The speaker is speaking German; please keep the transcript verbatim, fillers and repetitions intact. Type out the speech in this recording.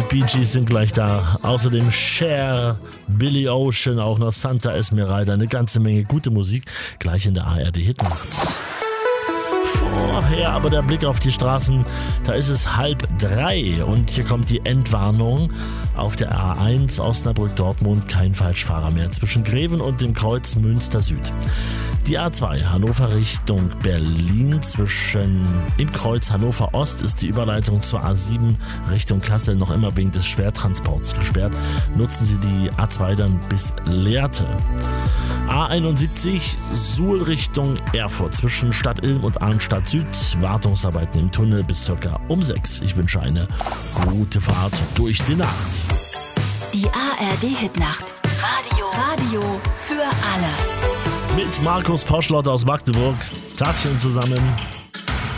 Bee Gees sind gleich da. Außerdem Cher, Billy Ocean, auch noch Santa Esmeralda. Eine ganze Menge gute Musik gleich in der A R D-Hitnacht. Vorher aber der Blick auf die Straßen. Da ist es halb drei und hier kommt die Endwarnung. Auf der A eins Osnabrück-Dortmund kein Falschfahrer mehr zwischen Greven und dem Kreuz Münster Süd. Die A zwei Hannover Richtung Berlin zwischen im Kreuz Hannover Ost ist die Überleitung zur A sieben Richtung Kassel noch immer wegen des Schwertransports gesperrt. Nutzen Sie die A zwei dann bis Lehrte. A einundsiebzig Suhl Richtung Erfurt zwischen Stadt Ilm und Arnstadt Süd. Wartungsarbeiten im Tunnel bis circa um sechs. Ich wünsche eine gute Fahrt durch die Nacht. Die A R D-Hitnacht. Radio. Radio für alle. Mit Markus Poschlott aus Magdeburg. Tagchen zusammen.